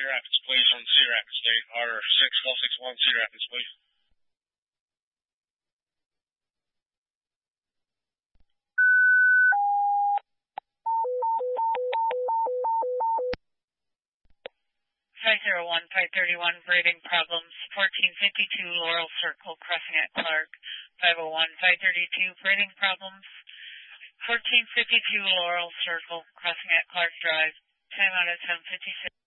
Cedar Rapids, please, on Cedar Rapids State. Order 6461 Cedar Rapids, please. (501) 531, grading problems, 1452 Laurel Circle, crossing at Clark. 501 532, grading problems, 1452 Laurel Circle, crossing at Clark Drive. Time out at 10:56.